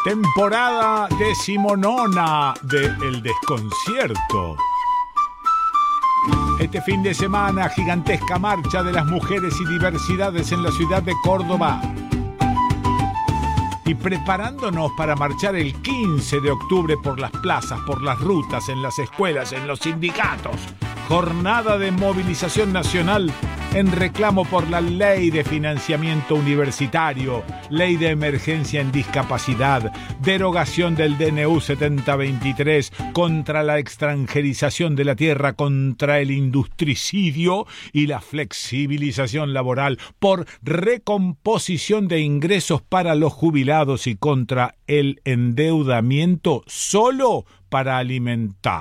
Temporada 19 de El Desconcierto. Este fin de semana, gigantesca marcha de las mujeres y diversidades en la ciudad de Córdoba. Y preparándonos para marchar el 15 de octubre por las plazas, por las rutas, en las escuelas, en los sindicatos. Jornada de movilización nacional en reclamo por la Ley de Financiamiento Universitario, Ley de Emergencia en Discapacidad, derogación del DNU 7023, contra la extranjerización de la tierra, contra el industricidio y la flexibilización laboral, por recomposición de ingresos para los jubilados y contra el endeudamiento solo para alimentar.